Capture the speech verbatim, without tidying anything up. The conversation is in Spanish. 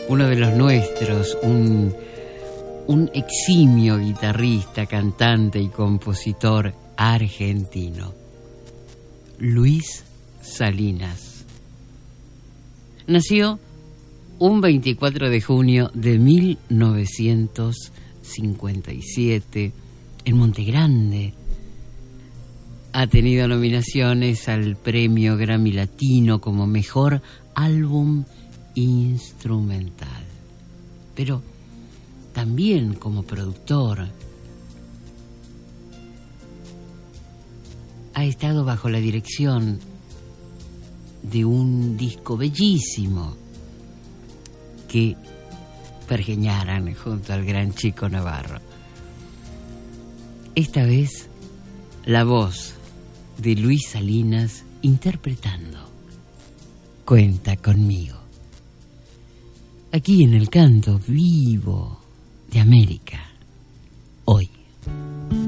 uno de los nuestros, un, un eximio guitarrista, cantante y compositor argentino, Luis Salinas. Nació un veinticuatro de junio de mil novecientos cincuenta y siete en Montegrande. Ha tenido nominaciones al Premio Grammy Latino como Mejor Álbum Instrumental, pero también como productor. Ha estado bajo la dirección de un disco bellísimo que pergeñaran junto al gran Chico Navarro. Esta vez, la voz de Luis Salinas interpretando Cuenta conmigo, aquí en el canto vivo de América.